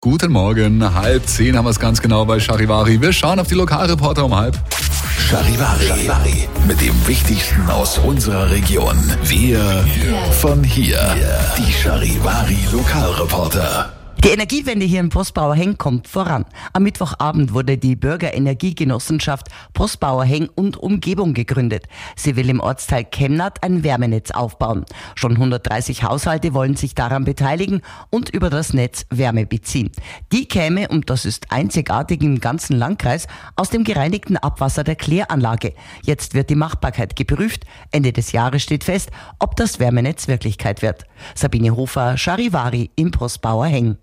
Guten Morgen, 9:30 haben wir es ganz genau bei Charivari. Wir schauen auf die Lokalreporter um 9:30. Charivari. Mit dem Wichtigsten aus unserer Region. Wir von hier. Die Charivari Lokalreporter. Die Energiewende hier in Postbauer-Henn kommt voran. Am Mittwochabend wurde die Bürgerenergiegenossenschaft Postbauer-Henn und Umgebung gegründet. Sie will im Ortsteil Kemnath ein Wärmenetz aufbauen. Schon 130 Haushalte wollen sich daran beteiligen und über das Netz Wärme beziehen. Die käme, und das ist einzigartig im ganzen Landkreis, aus dem gereinigten Abwasser der Kläranlage. Jetzt wird die Machbarkeit geprüft. Ende des Jahres steht fest, ob das Wärmenetz Wirklichkeit wird. Sabine Hofer, Charivari im Postbauer-Henn.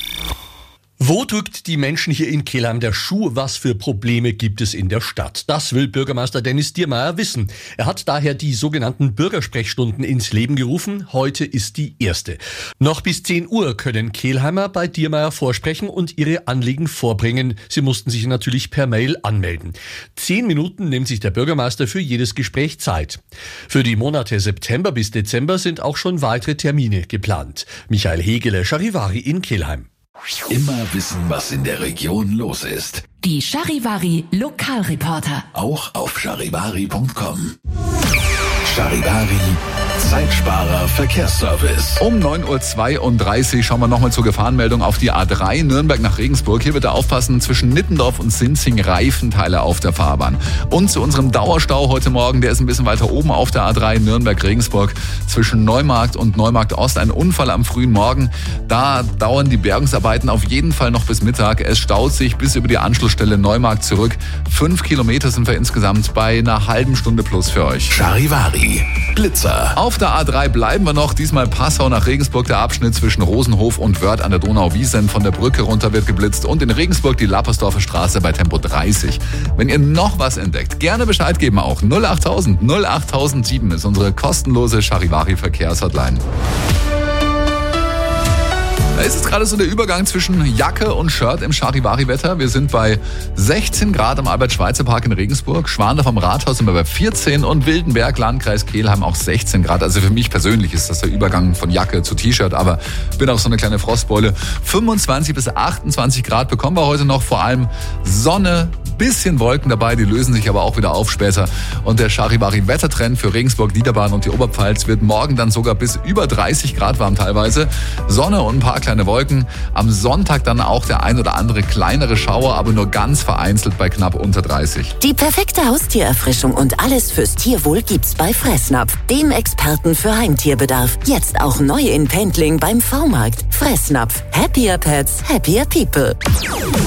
Wo drückt die Menschen hier in Kelheim der Schuh? Was für Probleme gibt es in der Stadt? Das will Bürgermeister Dennis Diermeier wissen. Er hat daher die sogenannten Bürgersprechstunden ins Leben gerufen. Heute ist die erste. Noch bis 10 Uhr können Kelheimer bei Diermeier vorsprechen und ihre Anliegen vorbringen. Sie mussten sich natürlich per Mail anmelden. 10 Minuten nimmt sich der Bürgermeister für jedes Gespräch Zeit. Für die Monate September bis Dezember sind auch schon weitere Termine geplant. Michael Hegele, Charivari in Kelheim. Immer wissen, was in der Region los ist. Die Charivari Lokalreporter. Auch auf charivari.com. Charivari, Zeitsparer Verkehrsservice. Um 9:32 Uhr schauen wir nochmal zur Gefahrenmeldung auf die A3 Nürnberg nach Regensburg. Hier bitte aufpassen, zwischen Nittendorf und Sinzing Reifenteile auf der Fahrbahn. Und zu unserem Dauerstau heute Morgen, der ist ein bisschen weiter oben auf der A3 Nürnberg-Regensburg. Zwischen Neumarkt und Neumarkt Ost ein Unfall am frühen Morgen. Da dauern die Bergungsarbeiten auf jeden Fall noch bis Mittag. Es staut sich bis über die Anschlussstelle Neumarkt zurück. 5 Kilometer sind wir insgesamt bei einer halben Stunde plus für euch. Charivari, Blitzer. Auf der A3 bleiben wir noch, diesmal Passau nach Regensburg. Der Abschnitt zwischen Rosenhof und Wörth an der Donau-Wiesn. Von der Brücke runter wird geblitzt und in Regensburg die Lappersdorfer Straße bei Tempo 30. Wenn ihr noch was entdeckt, gerne Bescheid geben auch. 08000 08007 ist unsere kostenlose Charivari-Verkehrshotline. Da ist jetzt gerade so der Übergang zwischen Jacke und Shirt im Charivari-Wetter. Wir sind bei 16 Grad am Albert-Schweitzer-Park in Regensburg. Schwandorf am Rathaus sind wir bei 14 und Wildenberg, Landkreis Kelheim auch 16 Grad. Also für mich persönlich ist das der Übergang von Jacke zu T-Shirt, aber bin auch so eine kleine Frostbeule. 25 bis 28 Grad bekommen wir heute noch, vor allem Sonne, bisschen Wolken dabei, die lösen sich aber auch wieder auf später. Und der Charivari-Wettertrend für Regensburg, Niederbayern und die Oberpfalz wird morgen dann sogar bis über 30 Grad warm teilweise. Sonne und ein paar kleine Wolken. Am Sonntag dann auch der ein oder andere kleinere Schauer, aber nur ganz vereinzelt bei knapp unter 30. Die perfekte Haustiererfrischung und alles fürs Tierwohl gibt's bei Fressnapf, dem Experten für Heimtierbedarf. Jetzt auch neu in Pendling beim V-Markt. Fressnapf. Happier Pets, happier people.